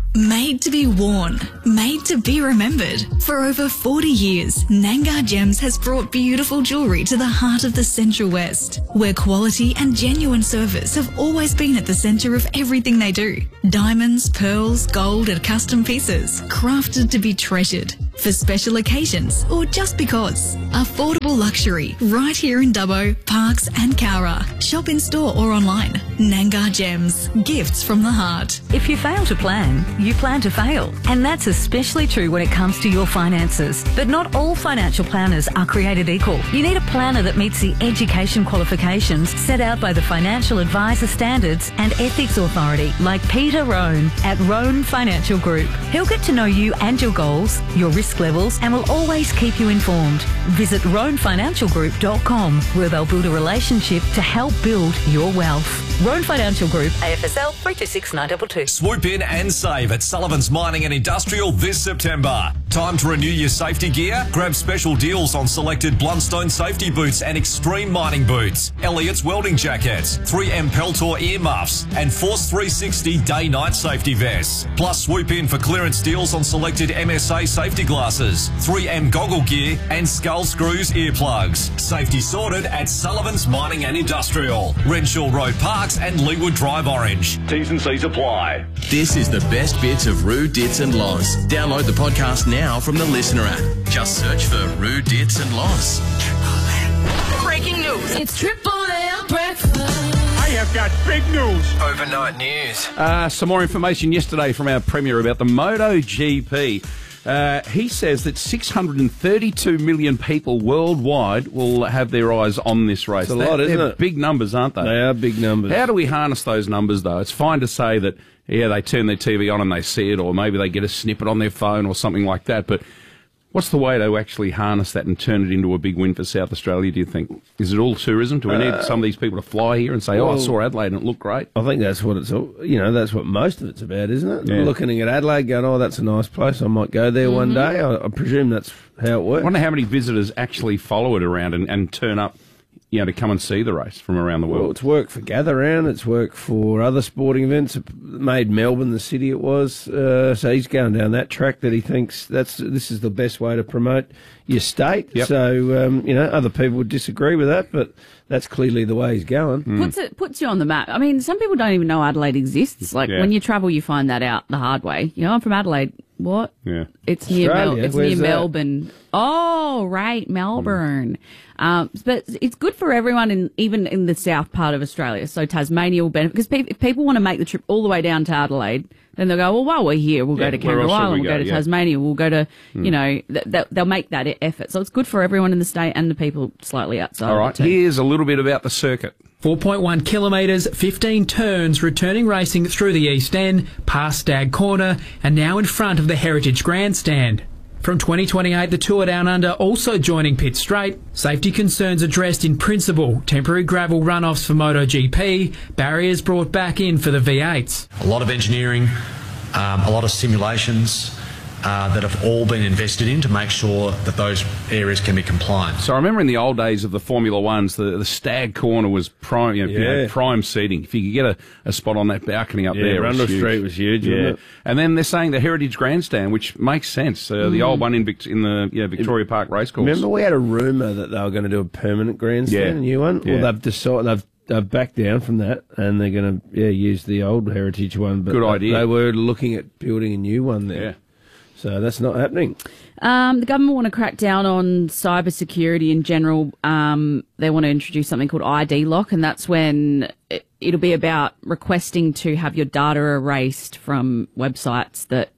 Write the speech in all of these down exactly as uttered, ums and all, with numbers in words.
Made to be worn, made to be remembered. For over forty years, Nangar Gems has brought beautiful jewellery to the heart of the Central West, where quality and genuine service have always been at the centre of everything they do. Diamonds, pearls, gold and custom pieces, crafted to be treasured. For special occasions or just because. Affordable luxury right here in Dubbo, Parkes and Cowra. Shop in store or online. Nangar Gems, gifts from the heart. If you fail to plan, you plan to fail. And that's especially true when it comes to your finances. But not all financial planners are created equal. You need a planner that meets the education qualifications set out by the Financial Advisor Standards and Ethics Authority, like Peter Rohn at Rohn Financial Group. He'll get to know you and your goals, your risk levels, and will always keep you informed. Visit rohn financial group dot com, where they'll build a relationship to help build your wealth. Rohn Financial Group, A F S L three two six nine two two. Swoop in and save at Sullivan's Mining and Industrial this September. Time to renew your safety gear? Grab special deals on selected Blundstone safety boots and extreme mining boots, Elliott's welding jackets, three M Peltor earmuffs, and Force three sixty day-night safety vests. Plus, swoop in for clearance deals on selected M S A safety glasses, three M goggle gear, and Skull Screws earplugs. Safety sorted at Sullivan's Mining and Industrial, Renshaw Road, Parkes and Leeward Drive, Orange. T's and C's apply. This is the best bits of Roo, Dits and Loz. Download the podcast now from the Listener app. Just search for Roo, Dits and Loz. Breaking news. It's Triple M Breakfast. I have got big news. Overnight news. Uh, some more information yesterday from our Premier about the MotoGP. Uh, he says that six hundred thirty-two million people worldwide will have their eyes on this race. It's a lot, isn't they're it? Big numbers, aren't they? They are big numbers. How do we harness those numbers, though? It's fine to say that, yeah, they turn their T V on and they see it, or maybe they get a snippet on their phone or something like that, but what's the way to actually harness that and turn it into a big win for South Australia, do you think? Is it all tourism? Do we need uh, some of these people to fly here and say, well, oh, I saw Adelaide and it looked great? I think that's what it's all, you know, that's what most of it's about, isn't it? Yeah. Looking at Adelaide going, oh, that's a nice place, I might go there mm-hmm. one day. I, I presume that's how it works. I wonder how many visitors actually follow it around and, and turn up, you know, to come and see the race from around the world. Well, it's work for Gather Round, it's work for other sporting events. It made Melbourne the city it was. Uh, so he's going down that track that he thinks that's this is the best way to promote your state. Yep. So, um, you know, other people would disagree with that, but that's clearly the way he's going. Mm. Puts it puts you on the map. I mean, some people don't even know Adelaide exists. Like, yeah. when you travel, you find that out the hard way. You know, I'm from Adelaide. What? Yeah. It's near Mel- It's Where's near that? Melbourne. Oh, right, Melbourne. Mm. Um, but it's good for everyone, in even in the south part of Australia. So Tasmania will benefit, because pe- if people want to make the trip all the way down to Adelaide, then they'll go, well, while we're here, we'll yeah, go to Kangaroo Island, we'll go, go to yeah. Tasmania, we'll go to, mm. you know, th- th- they'll make that effort. So it's good for everyone in the state and the people slightly outside. All right, here's a little bit about the circuit. four point one kilometres, fifteen turns, returning racing through the East End, past Stag Corner, and now in front of the Heritage Grandstand. From twenty twenty-eight, the Tour Down Under also joining Pitt Straight. Safety concerns addressed in principle, temporary gravel runoffs for MotoGP, barriers brought back in for the V eights. A lot of engineering, um, a lot of simulations, Uh, that have all been invested in to make sure that those areas can be compliant. So I remember in the old days of the Formula Ones, the, the Stag Corner was prime, you know, yeah. you know, prime seating. If you could get a, a spot on that balcony up yeah, there, Rundle was huge. Street was huge, yeah. wasn't it? And then they're saying the Heritage Grandstand, which makes sense. Uh, mm. The old one in Vic- in the yeah, Victoria Park Racecourse. Remember we had a rumour that they were going to do a permanent grandstand, yeah. a new one? Yeah. Well, they've decided they've they've backed down from that, and they're going to yeah use the old Heritage one. But Good they, idea. They were looking at building a new one there. Yeah. So that's not happening. Um, the government want to crack down on cybersecurity in general. Um, they want to introduce something called I D lock, and that's when it, it'll be about requesting to have your data erased from websites that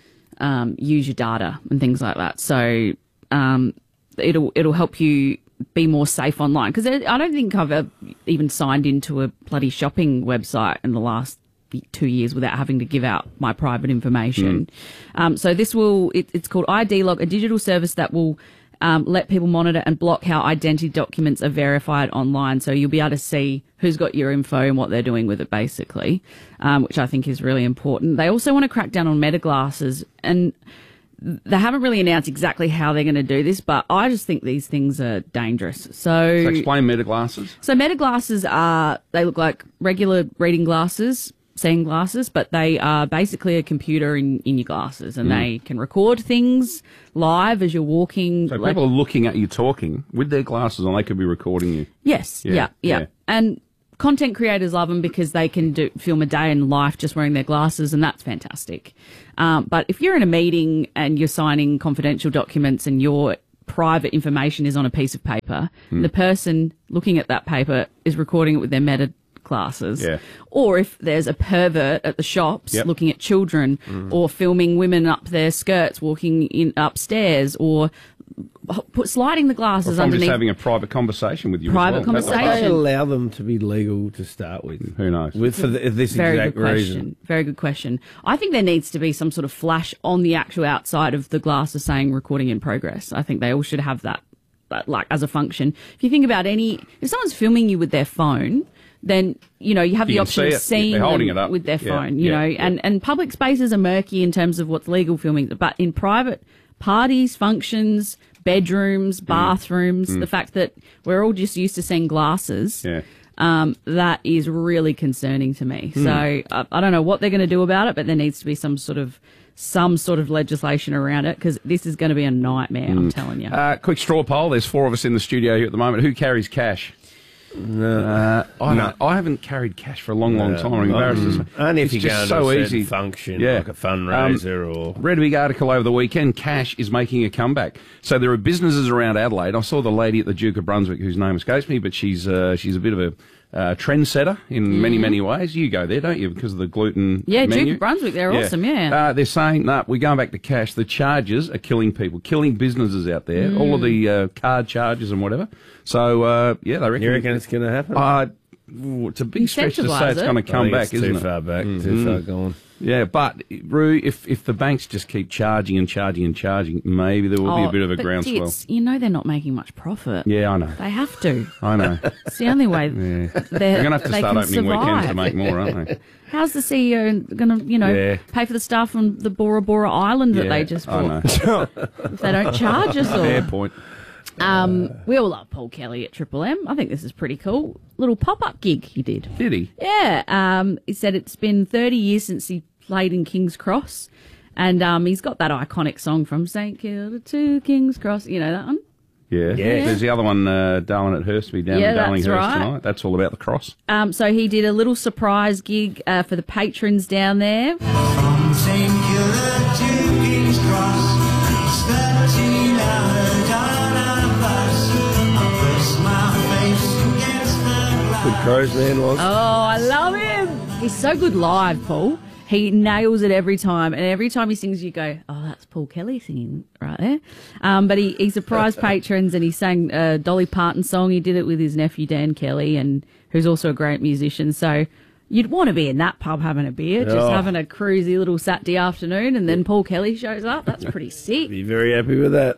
um, use your data and things like that. So um, it'll it'll help you be more safe online, because I don't think I've ever even signed into a bloody shopping website in the last two years without having to give out my private information. Mm. Um, so this will, it, it's called I D Lock, a digital service that will um, let people monitor and block how identity documents are verified online. So you'll be able to see who's got your info and what they're doing with it, basically, um, which I think is really important. They also want to crack down on meta glasses, and they haven't really announced exactly how they're going to do this, but I just think these things are dangerous. So, so explain meta glasses. So meta glasses are, they look like regular reading glasses. seeing glasses, but they are basically a computer in, in your glasses, and Mm. they can record things live as you're walking. So like- people are looking at you talking with their glasses on, they could be recording you. Yes, Yeah, yeah, yeah, yeah. And content creators love them because they can do film a day in life just wearing their glasses, and that's fantastic. Um, but if you're in a meeting and you're signing confidential documents and your private information is on a piece of paper, Hmm. the person looking at that paper is recording it with their Meta glasses. Yeah. Or if there's a pervert at the shops Yep. looking at children, Mm. or filming women up their skirts walking in upstairs, or put sliding the Or glasses if I'm underneath. just having a private conversation with you. Private as well. That's conversation. They allow them to be legal to start with. Who knows? With for the, this Very exact good question. reason. Very good question. I think there needs to be some sort of flash on the actual outside of the glasses saying recording in progress. I think they all should have that, that like as a function. If you think about any, if someone's filming you with their phone, then, you know, you have You the can option see of it. seeing They're holding them it up. with their Yeah, phone, you yeah, know, yeah. and, and public spaces are murky in terms of what's legal filming, but in private parties, functions, bedrooms, bathrooms, Mm. the fact that we're all just used to seeing glasses, Yeah. um, that is really concerning to me. Mm. So I, I don't know what they're going to do about it, but there needs to be some sort of some sort of legislation around it, because this is going to be a nightmare, I'm telling you. Uh, quick straw poll. There's four of us in the studio here at the moment. Who carries cash? No. Uh, I, No. don't- I haven't carried cash for a long, long No. time. I'm embarrassed to say. Only if It's you go just into so a certain easy. function, Yeah. like a fundraiser or... Read a big article over the weekend. Cash is making a comeback. So there are businesses around Adelaide. I saw the lady at the Duke of Brunswick, whose name escapes me, but she's uh, she's a bit of a uh, trendsetter in many, many ways. You go there, don't you, because of the gluten Yeah, menu? Duke of Brunswick, they're awesome, yeah. Uh, they're saying, no, we're going back to cash. The charges are killing people, killing businesses out there, all of the uh, card charges and whatever. So, uh, yeah, they reckon... You reckon it's going to happen? Uh, ooh, it's a big stretch to say Incentivise it's it. going to I come think back, it's isn't too it? far back, Mhm. too far gone. Yeah, but, Roo, if, if the banks just keep charging and charging and charging, maybe there will be Oh, a bit of a but groundswell. it's- you know they're not making much profit. Yeah, I know. They have to. I know. It's the only way. Yeah. they're They're going to have to they start can opening weekends to survive. make more, aren't they? How's the C E O going to, you know, Yeah. pay for the staff on the Bora Bora Island that Yeah, they just I bought? know. If they don't charge us all. Fair point. Um, we all love Paul Kelly at Triple M. I think this is pretty cool. Little pop-up gig he did. Did he? Yeah. Um, he said it's been thirty years since he played in King's Cross. And um, he's got that iconic song from Saint Kilda to King's Cross. You know that one? Yeah. Yeah. There's the other one, uh, Darling at Hurstby, down Yeah, in Darlinghurst that's right. tonight. That's all about the cross. Um, so he did a little surprise gig uh, for the patrons down there. From Saint Kilda to King's Cross, thirteen hour down a bus. I press my face against the glass. Good Crows man was. Oh, I love him. He's so good live, Paul. He nails it every time. And every time he sings, you go, oh, that's Paul Kelly singing right there. Um, but he, he surprised patrons and he sang a Dolly Parton song. He did it with his nephew, Dan Kelly, and who's also a great musician. So you'd want to be in that pub having a beer, just Oh. having a cruisy little Saturday afternoon, and then Paul Kelly shows up. That's pretty sick. Be very happy with that.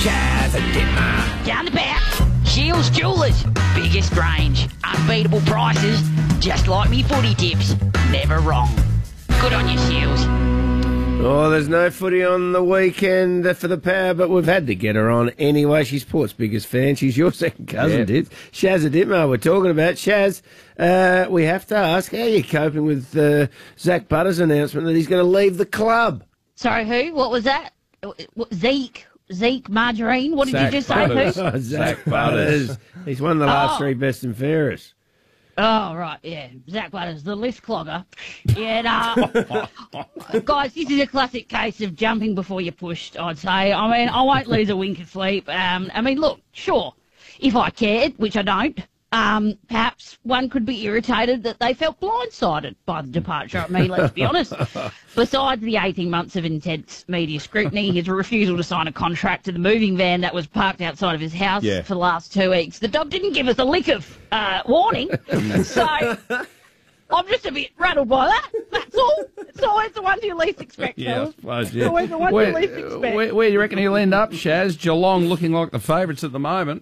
Down the back, Shields Jewelers. Biggest range, unbeatable prices, just like me footy tips. Never wrong. Good on you, Shields. Oh, there's no footy on the weekend for the Power, but we've had to get her on anyway. She's Port's biggest fan. She's your second cousin, Yeah. Diz. Shaz Aditmo we're talking about. Shaz, uh, we have to ask, how are you coping with uh, Zach Butters' announcement that he's going to leave the club? Sorry, who? What was that? What, Zeke? Zeke Margarine? What did Zach you just say, Butters. who? Oh, Zach Butters. He's won the last Oh. three best and fairest. Oh, right, yeah. Zach Butters, the list clogger. Yeah, nah. Guys, this is a classic case of jumping before you're pushed, I'd say. I mean, I won't lose a wink of sleep. Um, I mean, look, sure, if I cared, which I don't, um, perhaps one could be irritated that they felt blindsided by the departure of me, let's be honest. Besides the eighteen months of intense media scrutiny, his refusal to sign a contract to the moving van that was parked outside of his house Yeah. for the last two weeks, the dog didn't give us a lick of uh, warning. So I'm just a bit rattled by that. That's all. It's always the ones you least expect, Yeah, I fellas. suppose, It's yeah. always the ones Where, you least expect. where, where do you reckon he'll end up, Shaz? Geelong looking like the favourites at the moment.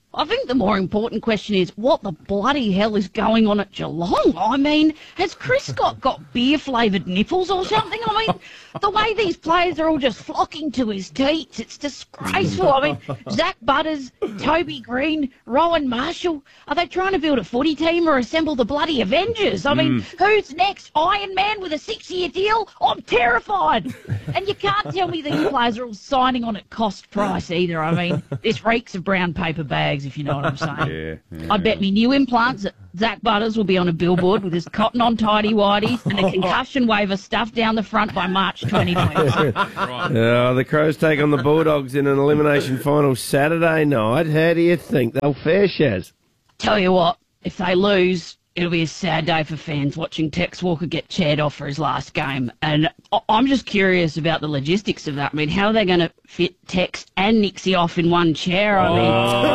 I think the more important question is what the bloody hell is going on at Geelong? I mean, has Chris Scott got beer-flavoured nipples or something? I mean, the way these players are all just flocking to his teats, it's disgraceful. I mean, Zach Butters, Toby Green, Rowan Marshall, are they trying to build a footy team or assemble the bloody Avengers? I mean, Mm. who's next? Iron Man with a six-year deal? I'm terrified. And you can't tell me these players are all signing on at cost price either. I mean, this reeks of brown paper bags, if you know what I'm saying. Yeah, I bet me new implants that Zach Butters will be on a billboard with his cotton on tidy whities and a concussion waiver stuffed down the front by March twenty twenty. Uh, the Crows take on the Bulldogs in an elimination final Saturday night. How do you think they'll fare, Shaz? Tell you what, if they lose, it'll be a sad day for fans watching Tex Walker get chaired off for his last game. And I- I'm just curious about the logistics of that. I mean, how are they going to fit Tex and Nixie off in one chair? I mean,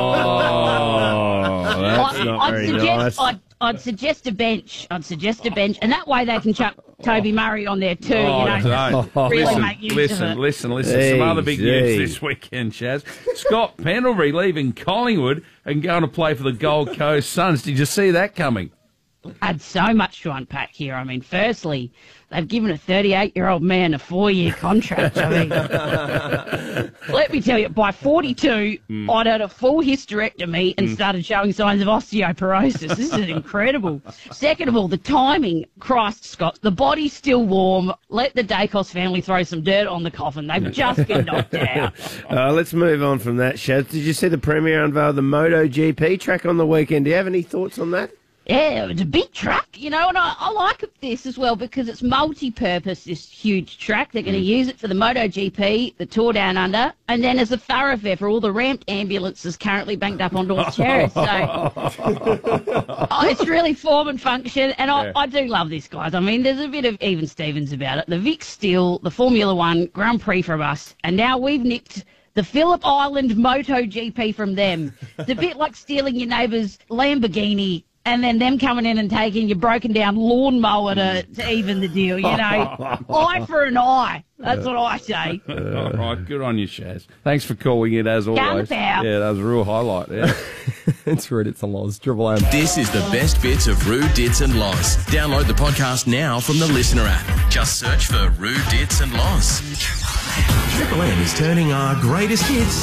Oh, that's I, not I'd very suggest nice. I'd, I'd suggest a bench. I'd suggest a bench, and that way they can chuck Toby Murray on there too. Oh, you know, don't. really listen, make use listen, of it. listen, listen. Some other big news Easy. this weekend, Shaz. Scott Pendlebury leaving Collingwood and going to play for the Gold Coast Suns. Did you see that coming? Had so much to unpack here. I mean, firstly, they've given a thirty-eight-year-old man a four-year contract. I mean, let me tell you, by forty-two, Mm. I'd had a full hysterectomy and Mm. started showing signs of osteoporosis. This is incredible. Second of all, the timing. Christ, Scott, the body's still warm. Let the Dacos family throw some dirt on the coffin. They've just been knocked out. Uh, let's move on from that, Shaz. Did you see the Premier unveil the MotoGP track on the weekend? Do you have any thoughts on that? Yeah, it's a big track, you know, and I, I like this as well because it's multi-purpose, this huge track. They're going to use it for the MotoGP, the Tour Down Under, and then as a thoroughfare for all the ramped ambulances currently banked up on North Terrace. So oh, it's really form and function, and I, Yeah. I do love this, guys. I mean, there's a bit of even Stevens about it. The Vic Steel, the Formula One Grand Prix from us, and now we've nicked the Phillip Island MotoGP from them. It's a bit like stealing your neighbour's Lamborghini and then them coming in and taking your broken down lawnmower to, to even the deal, you know. Eye for an eye. That's what I say. All right, good on you, Shaz. Thanks for calling it as Down the always. power. Yeah, that was a real highlight. Yeah. It's Rude, it's and Loz. Triple M. This is the best bits of Rude, Dits and Loz. Download the podcast now from the Listener app. Just search for Rude, Dits and Loz. Triple M is turning our greatest hits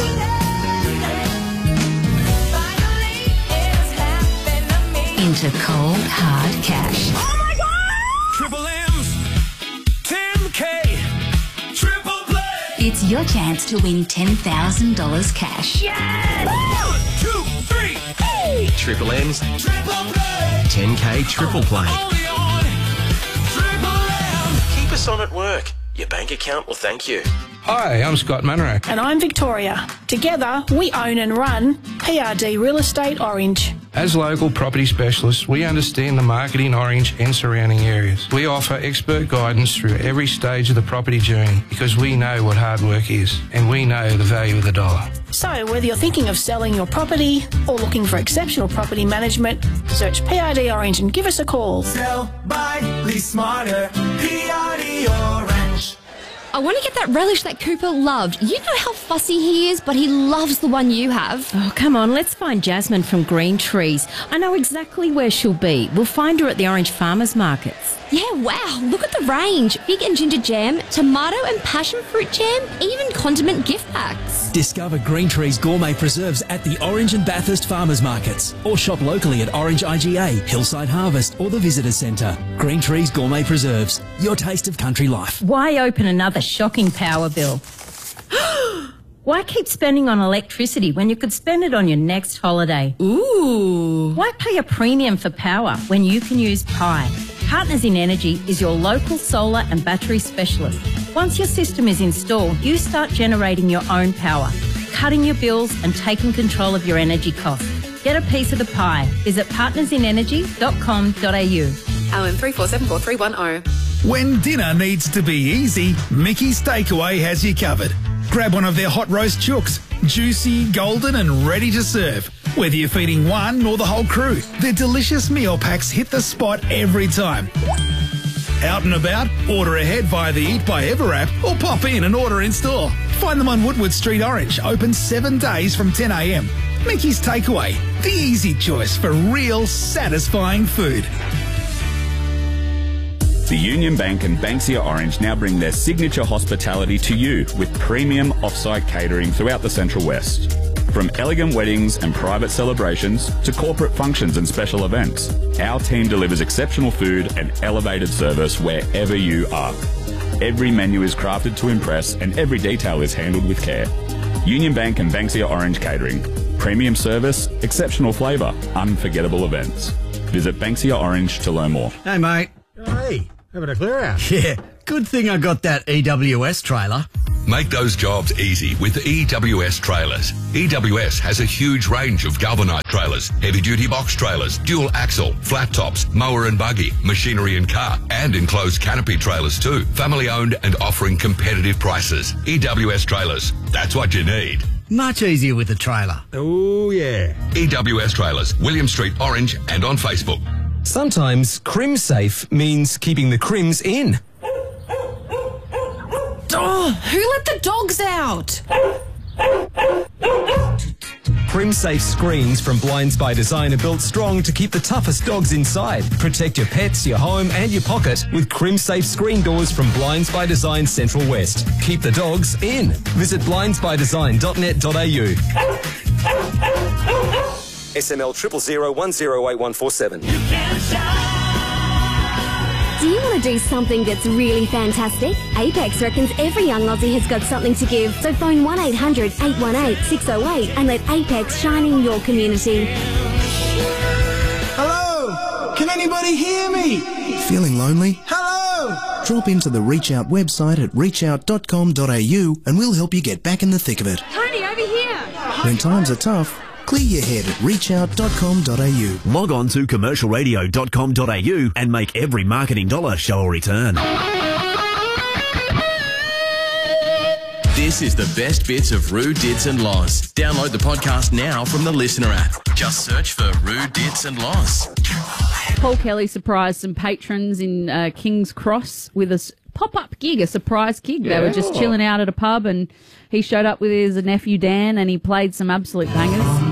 into cold, hard cash. Triple M's, ten K, triple play. It's your chance to win ten thousand dollars cash. One, two, three, hey. Triple M's Triple play. ten K triple play. Only on Triple M. Keep us on at work. Your bank account will thank you. Hi, I'm Scott Manorak. And I'm Victoria. Together, we own and run P R D Real Estate Orange. As local property specialists, we understand the market in Orange and surrounding areas. We offer expert guidance through every stage of the property journey because we know what hard work is and we know the value of the dollar. So, whether you're thinking of selling your property or looking for exceptional property management, search P R D Orange and give us a call. Sell, buy, lease smarter. P R D Orange. I want to get that relish that Cooper loved. You know how fussy he is, but he loves the one you have. Oh, come on, let's find Jasmine from Green Trees. I know exactly where she'll be. We'll find her at the Orange Farmers Markets. Yeah, wow, look at the range. Fig and ginger jam, tomato and passion fruit jam, even condiment gift packs. Discover Green Tree's gourmet preserves at the Orange and Bathurst Farmers Markets or shop locally at Orange I G A, Hillside Harvest or the Visitors Centre. Green Tree's Gourmet Preserves, your taste of country life. Why open another shocking power bill? Why keep spending on electricity when you could spend it on your next holiday? Ooh. Why pay a premium for power when you can use Pi? Partners in Energy is your local solar and battery specialist. Once your system is installed, you start generating your own power, cutting your bills and taking control of your energy costs. Get a piece of the pie. Visit partners in energy dot com dot a u. L M three four seven four three one zero. When dinner needs to be easy, Mickey's Takeaway has you covered. Grab one of their hot roast chooks, juicy, golden and ready to serve. Whether you're feeding one or the whole crew, their delicious meal packs hit the spot every time. Out and about? Order ahead via the Eat by Ever app or pop in and order in store. Find them on Woodward Street Orange, open seven days from ten a m. Mickey's Takeaway, the easy choice for real satisfying food. The Union Bank and Banksia Orange now bring their signature hospitality to you with premium off-site catering throughout the Central West. From elegant weddings and private celebrations to corporate functions and special events, our team delivers exceptional food and elevated service wherever you are. Every menu is crafted to impress and every detail is handled with care. Union Bank and Banksia Orange Catering. Premium service, exceptional flavour, unforgettable events. Visit Banksia Orange to learn more. Hey, mate. Hey, having a clear out. Yeah, good thing I got that E W S trailer. Make those jobs easy with E W S trailers. E W S has a huge range of galvanised trailers, heavy-duty box trailers, dual axle, flat tops, mower and buggy, machinery and car, and enclosed canopy trailers too. Family-owned and offering competitive prices. E W S trailers. That's what you need. Much easier with a trailer. Oh, yeah. E W S trailers, William Street, Orange, and on Facebook. Sometimes Crim Safe means keeping the crims in. Oh, who let the dogs out? Crim Safe screens from Blinds by Design are built strong to keep the toughest dogs inside. Protect your pets, your home and your pocket with Crim Safe screen doors from Blinds by Design Central West. Keep the dogs in. Visit blinds by design dot net dot a u. S M L triple zero one zero eight one four seven. Do you want to do something that's really fantastic? Apex reckons every young Aussie has got something to give. So phone one eight hundred eight one eight six oh eight and let Apex shine in your community. Hello? Can anybody hear me? Feeling lonely? Hello? Drop into the Reach Out website at reach out dot com dot a u and we'll help you get back in the thick of it. Tony, over here. When times are tough, clear your head at reach out dot com dot a u. Log on to commercial radio dot com dot a u and make every marketing dollar show a return. This is the best bits of Roo, Dits and Loz. Download the podcast now from the Listener app. Just search for Roo, Dits and Loz. Paul Kelly surprised some patrons in uh, King's Cross with a s- pop-up gig, a surprise gig. Yeah. They were just chilling out at a pub and he showed up with his nephew Dan and he played some absolute bangers.